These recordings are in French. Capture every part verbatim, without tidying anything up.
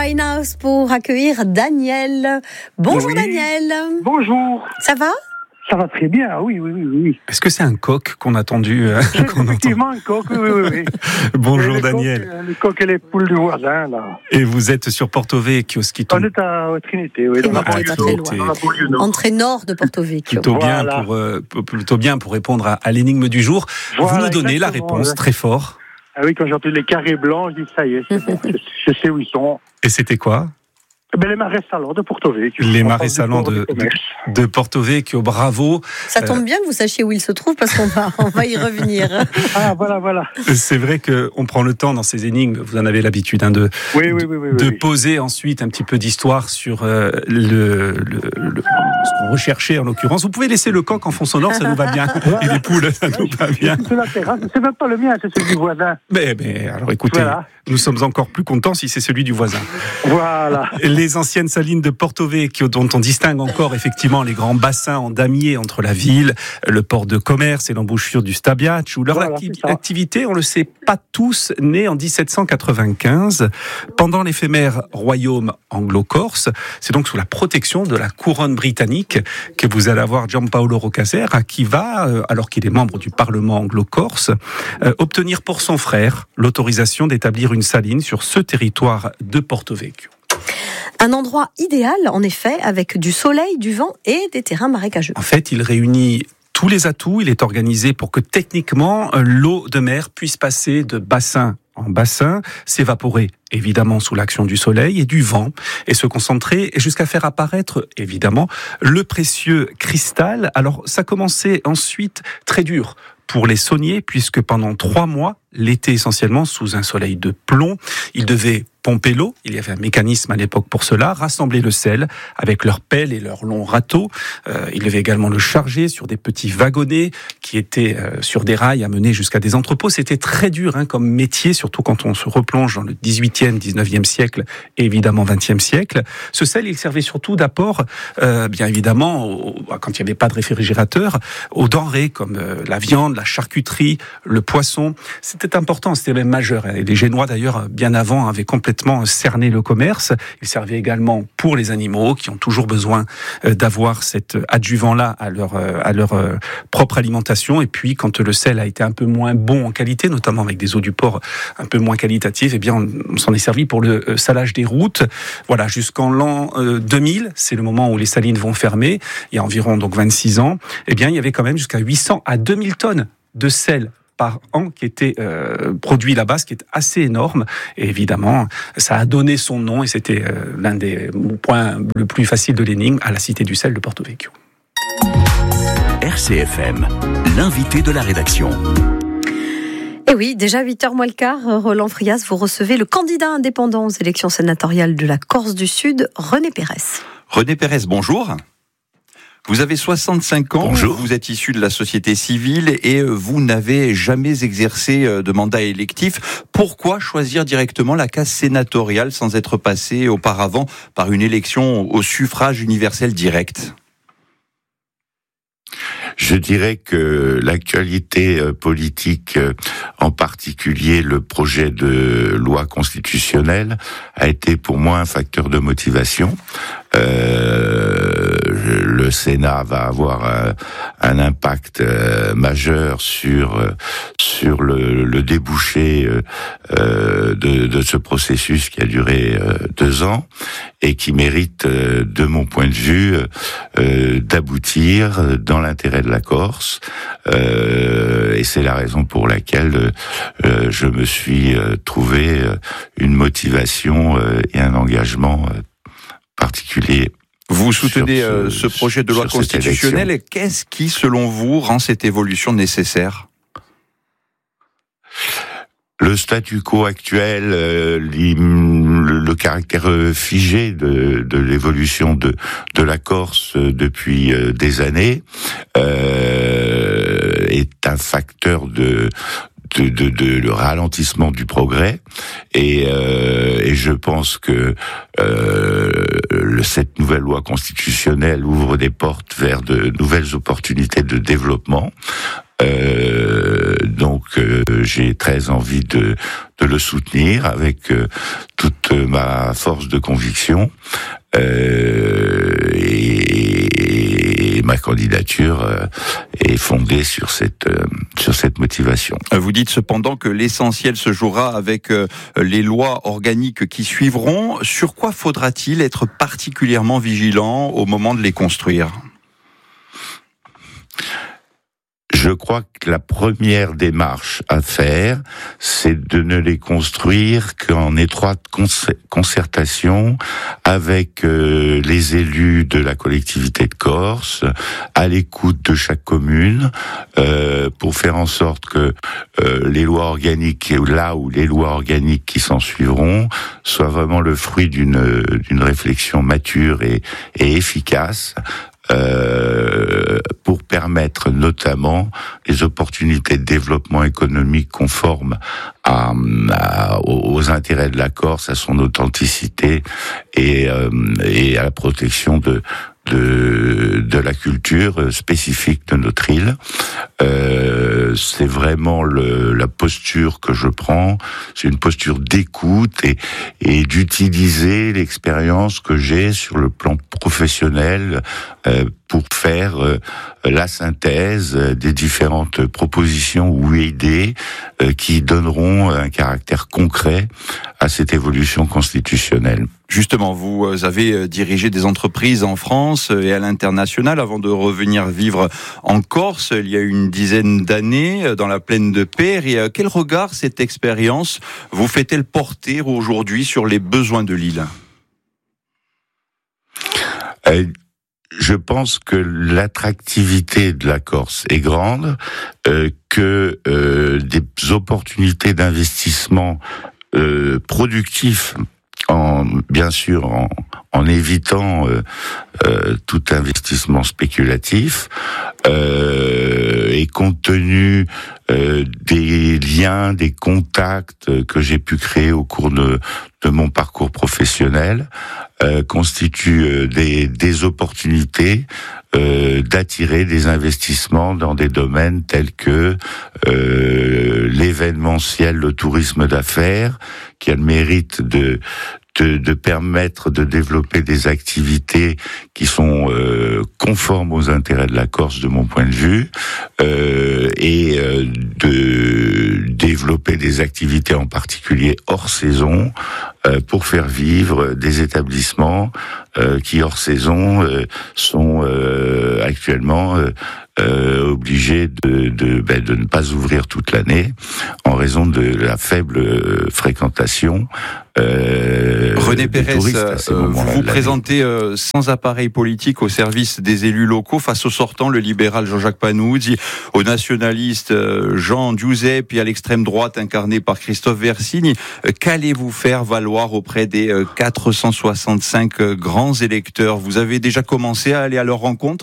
Winehouse pour accueillir Daniel. Bonjour oui. Daniel. Bonjour. Ça va ? Ça va très bien, oui, oui, oui, oui. Est-ce que c'est un coq qu'on a attendu euh, qu'on effectivement entend... un coq, oui, oui, oui. Bonjour les Daniel. Coqs, les coqs et les poules du voisin, là. Et vous êtes sur Porto Vecchio, ce qui tombe... On est à Trinité, oui, dans la banlieue nord. Entrée nord de Porto Vecchio. Plutôt voilà. bien pour, euh, plutôt bien pour répondre à, à l'énigme du jour. Voilà, vous nous donnez la réponse ouais. très fort. Ah oui, quand j'ai entendu les carrés blancs, je dis ça y est, c'est bon, je, je sais où ils sont. Et c'était quoi ? Ben, les marais salants de Porto Vecchio. Les marais salants de, de, de Porto Vecchio, bravo. Ça tombe bien que vous sachiez où ils se trouvent parce qu'on va, on va y revenir. Ah, voilà, voilà. C'est vrai qu'on prend le temps dans ces énigmes, vous en avez l'habitude, hein, de, oui, oui, oui, oui, de oui, oui. poser ensuite un petit peu d'histoire sur euh, le, le, le, ce qu'on recherchait en l'occurrence. Vous pouvez laisser le coq en fond sonore, ça nous va bien. Voilà. Et les poules, ça nous va bien. C'est la terrasse, c'est même pas le mien, c'est celui du voisin. Mais, mais alors écoutez, voilà. Nous sommes encore plus contents si c'est celui du voisin. Voilà. Les anciennes salines de Porto Vecchio, dont on distingue encore effectivement les grands bassins en damier entre la ville, le port de commerce et l'embouchure du Stabiaccio. Leur voilà, acti- activité, on le sait pas tous, née en dix-sept cent quatre-vingt-quinze, pendant l'éphémère royaume anglo-corse. C'est donc sous la protection de la couronne britannique que vous allez avoir Giampaolo Roccaserra, qui va, alors qu'il est membre du Parlement anglo-corse, obtenir pour son frère l'autorisation d'établir une saline sur ce territoire de Porto Vecchio. Un endroit idéal, en effet, avec du soleil, du vent et des terrains marécageux. En fait, il réunit tous les atouts. Il est organisé pour que techniquement, l'eau de mer puisse passer de bassin en bassin, s'évaporer évidemment sous l'action du soleil et du vent, et se concentrer jusqu'à faire apparaître évidemment le précieux cristal. Alors ça commençait ensuite très dur pour les sauniers, puisque pendant trois mois, l'été essentiellement, sous un soleil de plomb, ils devaient pomper l'eau, il y avait un mécanisme à l'époque pour cela, rassembler le sel avec leurs pelles et leurs longs râteaux. Euh, ils devaient également le charger sur des petits wagonnets qui étaient euh, sur des rails amenés jusqu'à des entrepôts. C'était très dur hein, comme métier, surtout quand on se replonge dans le dix-huitième, dix-neuvième siècle et évidemment vingtième siècle. Ce sel, il servait surtout d'apport, euh, bien évidemment, au, quand il n'y avait pas de réfrigérateur, aux denrées comme euh, la viande, la charcuterie, le poisson. C'était important, c'était même majeur. Et les Génois, d'ailleurs, bien avant, avaient complètement cerné le commerce. Il servait également pour les animaux qui ont toujours besoin d'avoir cet adjuvant-là à leur, à leur propre alimentation. Et puis, quand le sel a été un peu moins bon en qualité, notamment avec des eaux du port un peu moins qualitatives, eh bien, on, on s'en est servi pour le salage des routes. Voilà, jusqu'en l'an deux mille, c'est le moment où les salines vont fermer. Il y a environ donc vingt-six ans. Eh bien, il y avait quand même jusqu'à huit cents à deux mille tonnes de sel par an qui était euh, produit là-bas, ce qui est assez énorme. Et évidemment, ça a donné son nom, et c'était euh, l'un des points le plus facile de l'énigme, à la Cité du sel de Porto Vecchio. R C F M, l'invité de la rédaction. Et oui, déjà huit heures moins le quart, Roland Frias, vous recevez le candidat indépendant aux élections sénatoriales de la Corse du Sud, René Pérez. René Pérez, bonjour. Vous avez soixante-cinq ans, Bonjour. Vous êtes issu de la société civile et vous n'avez jamais exercé de mandat électif. Pourquoi choisir directement la case sénatoriale sans être passé auparavant par une élection au suffrage universel direct ? Je dirais que l'actualité politique, en particulier le projet de loi constitutionnelle, a été pour moi un facteur de motivation. Euh, le Sénat va avoir un, un impact euh, majeur sur sur le, le débouché euh, de, de ce processus qui a duré euh, deux ans et qui mérite, euh, de mon point de vue, euh, d'aboutir dans l'intérêt de la Corse. Euh, et c'est la raison pour laquelle euh, je me suis euh, trouvé euh, une motivation euh, et un engagement euh, particulier. Vous soutenez ce, ce projet de loi constitutionnelle, et qu'est-ce qui, selon vous, rend cette évolution nécessaire ? Le statu quo actuel, euh, le, le caractère figé de, de l'évolution de, de la Corse depuis euh, des années euh, est un facteur de De, de, de le ralentissement du progrès, et, euh, et je pense que euh, le, cette nouvelle loi constitutionnelle ouvre des portes vers de nouvelles opportunités de développement Euh, donc euh, j'ai très envie de, de le soutenir avec euh, toute ma force de conviction. Euh, et, et ma candidature euh, est fondée sur cette euh, sur cette motivation. Vous dites cependant que l'essentiel se jouera avec euh, les lois organiques qui suivront. Sur quoi faudra-t-il être particulièrement vigilant au moment de les construire ? Je crois que la première démarche à faire, c'est de ne les construire qu'en étroite concertation avec euh, les élus de la collectivité de Corse, à l'écoute de chaque commune, euh, pour faire en sorte que euh, les lois organiques, là où les lois organiques qui s'en suivront, soient vraiment le fruit d'une d'une réflexion mature et, et efficace. Euh, pour permettre notamment les opportunités de développement économique conformes à, à, aux intérêts de la Corse, à son authenticité et, euh, et à la protection de de, de la culture spécifique de notre île. Euh, c'est vraiment le, la posture que je prends. C'est une posture d'écoute et, et d'utiliser l'expérience que j'ai sur le plan professionnel euh, pour faire euh, la synthèse des différentes propositions ou idées euh, qui donneront un caractère concret à cette évolution constitutionnelle. Justement, vous avez dirigé des entreprises en France et à l'international avant de revenir vivre en Corse il y a une dizaine d'années dans la plaine de Peyre. Et quel regard cette expérience vous fait-elle porter aujourd'hui sur les besoins de l'île ? euh, Je pense que l'attractivité de la Corse est grande, euh, que euh, des opportunités d'investissement euh, productifs, en, bien sûr en, en évitant euh, euh, tout investissement spéculatif, euh, et compte tenu euh, des liens, des contacts que j'ai pu créer au cours de, de mon parcours professionnel, euh, constituent euh, des, des opportunités euh, d'attirer des investissements dans des domaines tels que euh, l'événementiel, le tourisme d'affaires, qui a le mérite de De, de permettre de développer des activités qui sont euh, conformes aux intérêts de la Corse, de mon point de vue, euh, et euh, de développer des activités en particulier hors saison euh, pour faire vivre des établissements euh, qui hors saison euh, sont euh, actuellement euh, Euh, obligé de, de, ben, de ne pas ouvrir toute l'année en raison de la faible euh, fréquentation euh, René Pérez, euh, vous vous présentez euh, sans appareil politique au service des élus locaux face au sortant, le libéral Jean-Jacques Panuzzi, au nationaliste euh, Jean Giuseppe et à l'extrême droite incarné par Christophe Versini. Euh, qu'allez-vous faire valoir auprès des euh, quatre cent soixante-cinq euh, grands électeurs ? Vous avez déjà commencé à aller à leur rencontre ?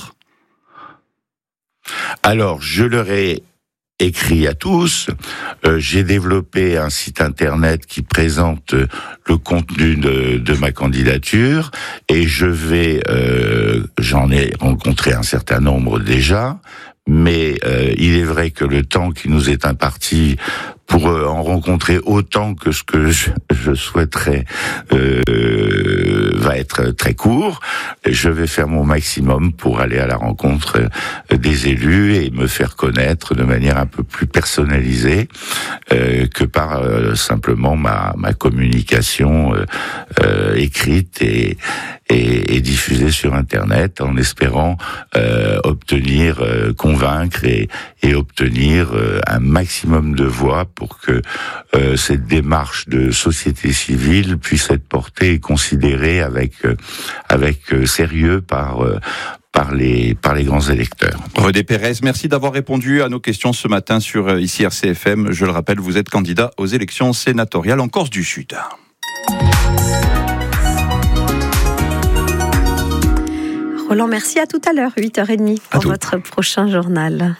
Alors, je leur ai écrit à tous. Euh, j'ai développé un site internet qui présente le contenu de, de ma candidature et je vais, euh, j'en ai rencontré un certain nombre déjà, mais euh, il est vrai que le temps qui nous est imparti pour euh, en rencontrer autant que ce que je, je souhaiterais euh, va être très court. Je vais faire mon maximum pour aller à la rencontre des élus et me faire connaître de manière un peu plus personnalisée euh, que par euh, simplement ma, ma communication euh, euh, écrite et, et, et diffusée sur Internet, en espérant euh, obtenir, euh, convaincre et, et obtenir euh, un maximum de voix pour que euh, cette démarche de société civile puisse être portée et considérée avec euh, avec euh, sérieux par euh, par les par les grands électeurs. René Pérez, merci d'avoir répondu à nos questions ce matin sur euh, ici R C F M. Je le rappelle, vous êtes candidat aux élections sénatoriales en Corse du Sud. Roland, merci, à tout à l'heure, huit heures trente pour votre prochain journal.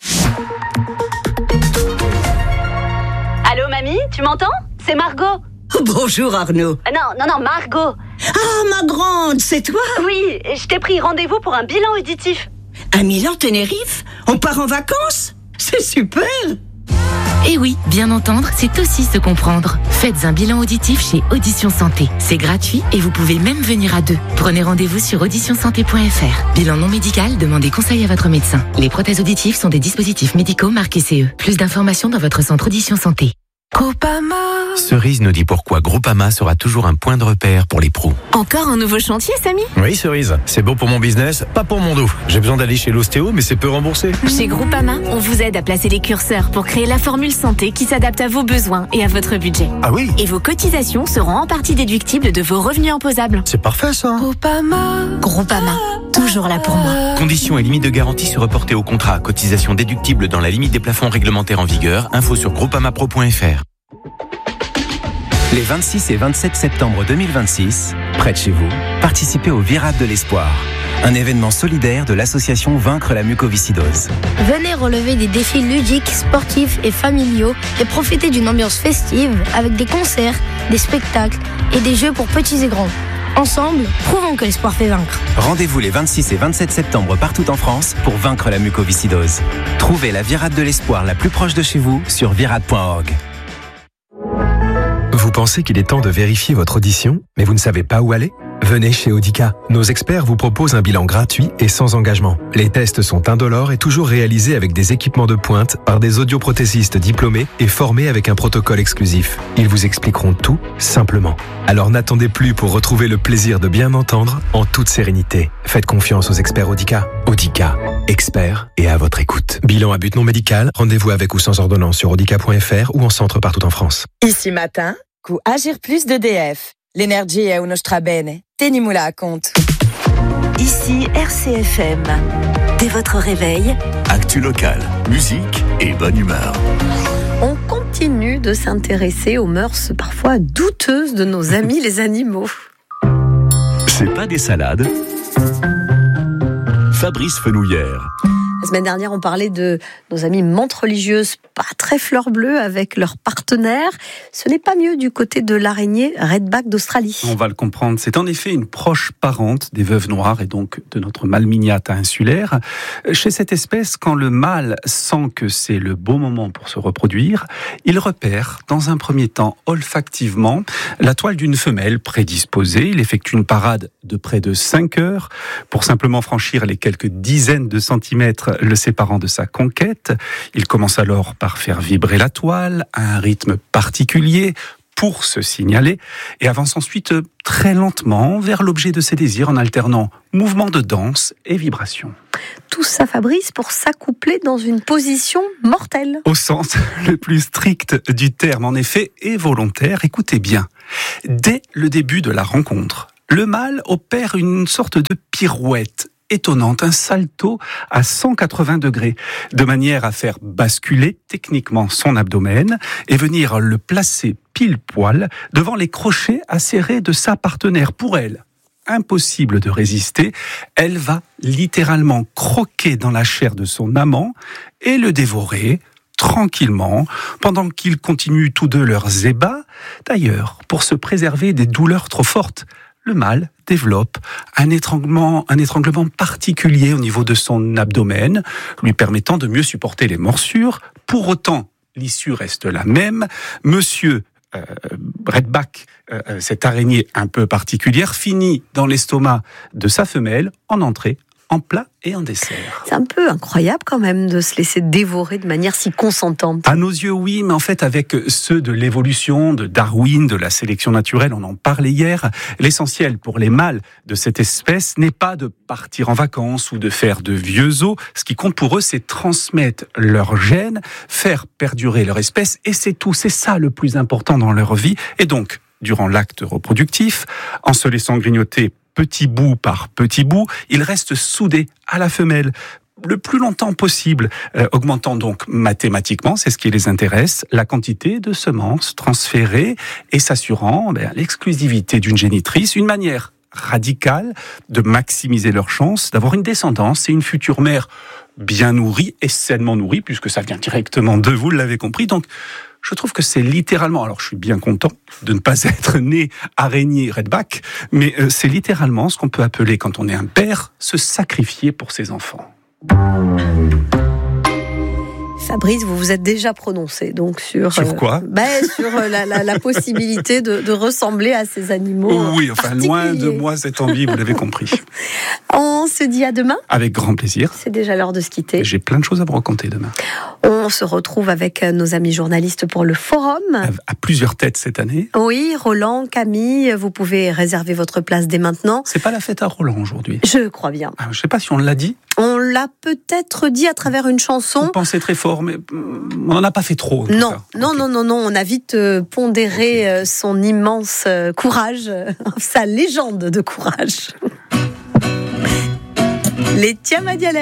Allô mamie, tu m'entends ? C'est Margot. Bonjour Arnaud. Non, non, non, Margot. Ah, ma grande, c'est toi ? Oui, je t'ai pris rendez-vous pour un bilan auditif. À Milan, Tenerife ? On part en vacances ? C'est super! Et oui, bien entendre, c'est aussi se comprendre. Faites un bilan auditif chez Audition Santé. C'est gratuit et vous pouvez même venir à deux. Prenez rendez-vous sur audition santé point f r. Bilan non médical, demandez conseil à votre médecin. Les prothèses auditives sont des dispositifs médicaux marqués C E. Plus d'informations dans votre centre Audition Santé. Groupama. Cerise nous dit pourquoi Groupama sera toujours un point de repère pour les pros. Encore un nouveau chantier, Samy ? Oui, Cerise. C'est beau pour mon business, pas pour mon dos. J'ai besoin d'aller chez l'ostéo, mais c'est peu remboursé. Chez Groupama, on vous aide à placer les curseurs pour créer la formule santé qui s'adapte à vos besoins et à votre budget. Ah oui ? Et vos cotisations seront en partie déductibles de vos revenus imposables. C'est parfait, ça. Groupama. Groupama. Toujours là pour moi. Conditions et limites de garantie se reporter au contrat. Cotisation déductible dans la limite des plafonds réglementaires en vigueur. Info sur groupamapro point f r. Les vingt-six et vingt-sept septembre deux mille vingt-six, près de chez vous, participez au Virade de l'Espoir, un événement solidaire de l'association Vaincre la mucoviscidose. Venez relever des défis ludiques, sportifs et familiaux et profiter d'une ambiance festive avec des concerts, des spectacles et des jeux pour petits et grands. Ensemble, prouvons que l'espoir fait vaincre. Rendez-vous les vingt-six et vingt-sept septembre partout en France pour vaincre la mucoviscidose. Trouvez la Virade de l'Espoir la plus proche de chez vous sur virade point org. Vous pensez qu'il est temps de vérifier votre audition, mais vous ne savez pas où aller ? Venez chez Audica. Nos experts vous proposent un bilan gratuit et sans engagement. Les tests sont indolores et toujours réalisés avec des équipements de pointe par des audioprothésistes diplômés et formés avec un protocole exclusif. Ils vous expliqueront tout simplement. Alors n'attendez plus pour retrouver le plaisir de bien entendre en toute sérénité. Faites confiance aux experts Audica. Audica, experts et à votre écoute. Bilan à but non médical, rendez-vous avec ou sans ordonnance sur audica point f r ou en centre partout en France. Ici matin, coup Agir Plus d'E D F. L'energia è uno strabene. Tenimula a compte. Ici R C F M. Dès votre réveil, actu local, musique et bonne humeur. On continue de s'intéresser aux mœurs parfois douteuses de nos amis les animaux. C'est pas des salades. Fabrice Fenouillère. La semaine dernière, on parlait de nos amies mantes religieuses, pas très fleur bleue avec leurs partenaires. Ce n'est pas mieux du côté de l'araignée redback d'Australie. On va le comprendre. C'est en effet une proche parente des veuves noires et donc de notre Malminiata insulaire. Chez cette espèce, quand le mâle sent que c'est le bon moment pour se reproduire, il repère, dans un premier temps, olfactivement, la toile d'une femelle prédisposée. Il effectue une parade de près de cinq heures pour simplement franchir les quelques dizaines de centimètres le séparant de sa conquête. Il commence alors par faire vibrer la toile à un rythme particulier pour se signaler et avance ensuite très lentement vers l'objet de ses désirs en alternant mouvements de danse et vibrations. Tout ça, Fabrice, pour s'accoupler dans une position mortelle. Au sens le plus strict du terme, en effet, et volontaire. Écoutez bien. Dès le début de la rencontre, le mâle opère une sorte de pirouette étonnante, un salto à cent quatre-vingts degrés, de manière à faire basculer techniquement son abdomen et venir le placer pile poil devant les crochets acérés de sa partenaire. Pour elle, impossible de résister, elle va littéralement croquer dans la chair de son amant et le dévorer tranquillement, pendant qu'ils continuent tous deux leurs ébats. D'ailleurs, pour se préserver des douleurs trop fortes, le mâle développe un étranglement, un étranglement particulier au niveau de son abdomen, lui permettant de mieux supporter les morsures. Pour autant, l'issue reste la même. Monsieur euh, Redback, euh, cette araignée un peu particulière, finit dans l'estomac de sa femelle en entrée, en plat et en dessert. C'est un peu incroyable quand même de se laisser dévorer de manière si consentante. À nos yeux, oui, mais en fait, avec ceux de l'évolution, de Darwin, de la sélection naturelle, on en parlait hier, l'essentiel pour les mâles de cette espèce n'est pas de partir en vacances ou de faire de vieux os. Ce qui compte pour eux, c'est transmettre leurs gènes, faire perdurer leur espèce, et c'est tout. C'est ça le plus important dans leur vie. Et donc, durant l'acte reproductif, en se laissant grignoter petit bout par petit bout, ils restent soudés à la femelle le plus longtemps possible, euh, augmentant donc mathématiquement, c'est ce qui les intéresse, la quantité de semences transférées et s'assurant ben, l'exclusivité d'une génitrice, une manière radicale de maximiser leurs chances d'avoir une descendance et une future mère bien nourrie et sainement nourrie, puisque ça vient directement de vous, l'avez compris. Donc, je trouve que c'est littéralement, alors je suis bien content de ne pas être né araignée redback, mais c'est littéralement ce qu'on peut appeler, quand on est un père, se sacrifier pour ses enfants. Fabrice, vous vous êtes déjà prononcé donc sur sur quoi euh, ben, sur la, la, la possibilité de, de ressembler à ces animaux. Oui, enfin loin de moi cette envie, vous l'avez compris. On se dit à demain. Avec grand plaisir. C'est déjà l'heure de se quitter. J'ai plein de choses à vous raconter demain. On se retrouve avec nos amis journalistes pour le forum. À, à plusieurs têtes cette année. Oui, Roland, Camille, vous pouvez réserver votre place dès maintenant. C'est pas la fête à Roland aujourd'hui. Je crois bien. Ah, je sais pas si on l'a dit. On l'a peut-être dit à travers une chanson. On pensait très fort, mais on n'en a pas fait trop. Non, cas. non, okay. non, non, non. On a vite pondéré okay. son immense courage, sa légende de courage. Les Tiamadialais.